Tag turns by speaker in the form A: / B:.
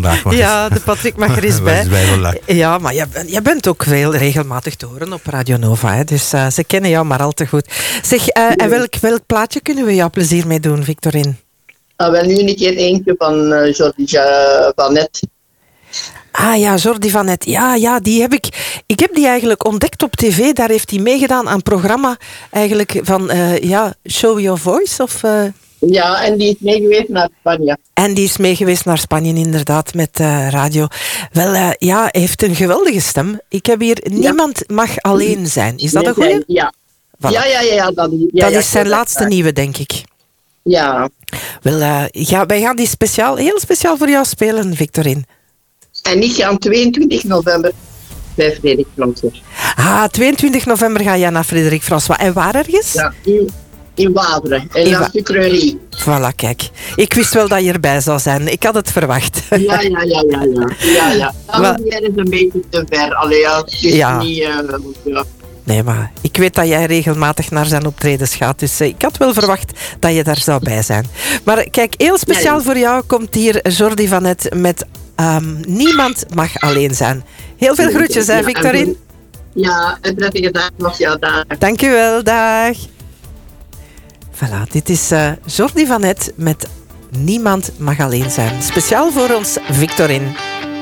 A: vandaag.
B: Ja, de Patrick mag er eens bij. Ja, maar jij bent ook regelmatig te horen op Radio Nova. Hè? Dus ze kennen jou maar al te goed. Zeg, en welk plaatje kunnen we jou plezier mee doen, Victorine?
C: Wel, nu een keer eentje van Jordi van Net.
B: Ah ja, Jordi van Net. Ja, die heb ik heb die eigenlijk ontdekt op tv. Daar heeft hij meegedaan aan een programma eigenlijk van Show Your Voice. Of,
C: Ja, en die is meegeweest naar Spanje.
B: En die is meegeweest naar Spanje, inderdaad, met radio. Wel, hij heeft een geweldige stem. Ik heb hier Niemand mag alleen zijn. Is dat een goeie?
C: Ja. Voilà. Ja.
B: Dat is zijn laatste nieuwe, denk ik.
C: Ja.
B: Wel, wij gaan die heel speciaal voor jou spelen, Victorine.
C: En ik ga 22 november bij Frederik Fransen.
B: 22 november ga je naar Frederik Fransen. En waar ergens?
C: Ja, in Waveren, in la sucrerie.
B: Voilà, kijk. Ik wist wel dat je erbij zou zijn. Ik had het verwacht.
C: Ja. Dan is een beetje te ver. Allee, het is niet...
B: Nee, maar ik weet dat jij regelmatig naar zijn optredens gaat. Dus ik had wel verwacht dat je daar zou bij zijn. Maar kijk, heel speciaal voor jou komt hier Jordi van Net met Niemand mag alleen zijn. Heel veel groetjes, hè, Victorine?
C: Ja, een prettige dag nog. Ja, dag.
B: Dankjewel, dag. Voilà, dit is Jordi van Net met Niemand mag alleen zijn. Speciaal voor ons, Victorine.